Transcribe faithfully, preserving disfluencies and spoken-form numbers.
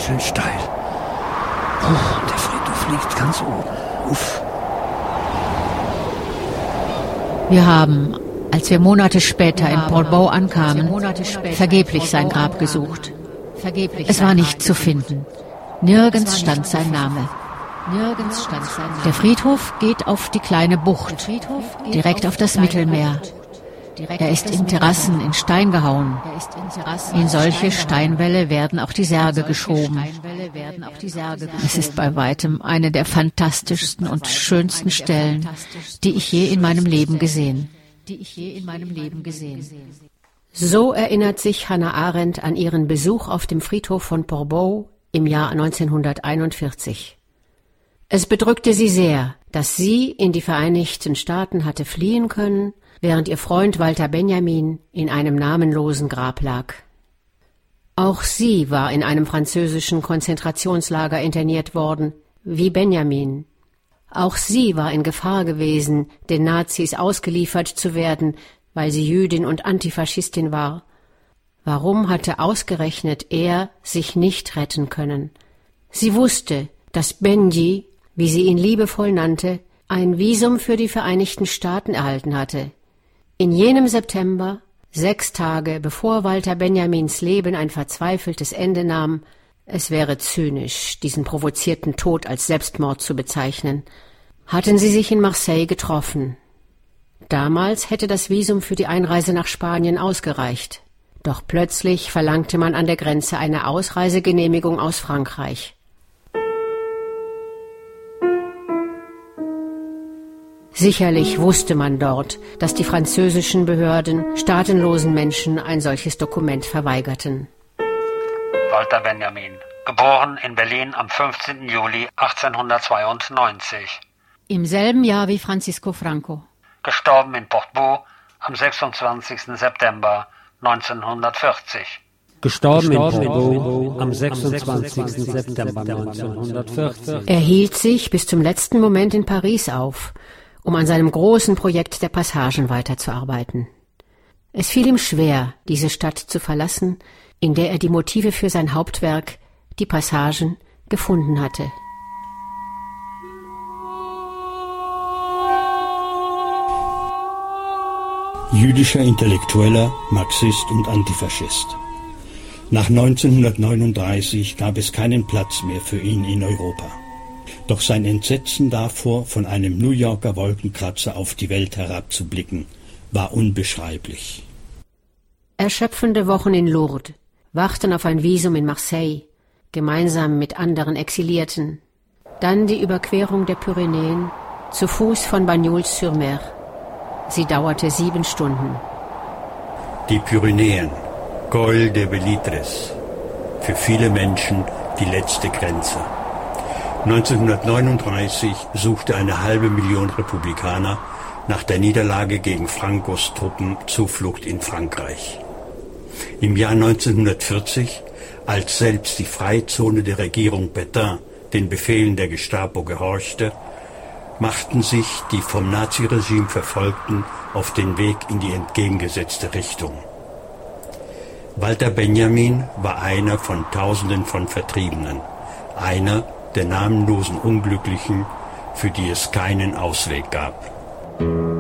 schön steil. Oh, der Friedhof liegt ganz oben. Uff. Wir haben, als wir Monate später in Portbou ankamen, vergeblich sein Grab gesucht. Es war nicht zu finden. Nirgends stand sein Name. Der Friedhof geht auf die kleine Bucht, direkt auf das Mittelmeer. Er ist in Terrassen in Stein gehauen. In solche Steinwälle werden auch die Särge geschoben. Es ist bei weitem eine der fantastischsten und schönsten Stellen, die ich je in meinem Leben gesehen. So erinnert sich Hannah Arendt an ihren Besuch auf dem Friedhof von Portbou im Jahr neunzehnhunderteinundvierzig. Es bedrückte sie sehr, dass sie in die Vereinigten Staaten hatte fliehen können, während ihr Freund Walter Benjamin in einem namenlosen Grab lag. Auch sie war in einem französischen Konzentrationslager interniert worden, wie Benjamin. Auch sie war in Gefahr gewesen, den Nazis ausgeliefert zu werden, weil sie Jüdin und Antifaschistin war. Warum hatte ausgerechnet er sich nicht retten können? Sie wusste, dass Benji, wie sie ihn liebevoll nannte, ein Visum für die Vereinigten Staaten erhalten hatte. In jenem September, sechs Tage bevor Walter Benjamins Leben ein verzweifeltes Ende nahm, es wäre zynisch, diesen provozierten Tod als Selbstmord zu bezeichnen, hatten sie sich in Marseille getroffen. Damals hätte das Visum für die Einreise nach Spanien ausgereicht. Doch plötzlich verlangte man an der Grenze eine Ausreisegenehmigung aus Frankreich. Sicherlich wusste man dort, dass die französischen Behörden staatenlosen Menschen ein solches Dokument verweigerten. Walter Benjamin, geboren in Berlin am fünfzehnten Juli achtzehnhundertzweiundneunzig. Im selben Jahr wie Francisco Franco. Gestorben in Portbou am sechsundzwanzigsten September neunzehnhundertvierzig. Gestorben, Gestorben in Portbou am sechsundzwanzigsten September neunzehnhundertvierzig. Er hielt sich bis zum letzten Moment in Paris auf, um an seinem großen Projekt der Passagen weiterzuarbeiten. Es fiel ihm schwer, diese Stadt zu verlassen, in der er die Motive für sein Hauptwerk, die Passagen, gefunden hatte. Jüdischer Intellektueller, Marxist und Antifaschist. Nach neunzehnhundertneununddreißig gab es keinen Platz mehr für ihn in Europa. Doch sein Entsetzen davor, von einem New Yorker Wolkenkratzer auf die Welt herabzublicken, war unbeschreiblich. Erschöpfende Wochen in Lourdes, warten auf ein Visum in Marseille, gemeinsam mit anderen Exilierten. Dann die Überquerung der Pyrenäen, zu Fuß von Bagnols-sur-Mer. Sie dauerte sieben Stunden. Die Pyrenäen, Col de Belitres, für viele Menschen die letzte Grenze. neunzehnhundertneununddreißig suchte eine halbe Million Republikaner nach der Niederlage gegen Francos Truppen Zuflucht in Frankreich. Im Jahr neunzehnhundertvierzig, als selbst die Freizone der Regierung Pétain den Befehlen der Gestapo gehorchte, machten sich die vom Naziregime Verfolgten auf den Weg in die entgegengesetzte Richtung. Walter Benjamin war einer von Tausenden von Vertriebenen, einer der namenlosen Unglücklichen, für die es keinen Ausweg gab.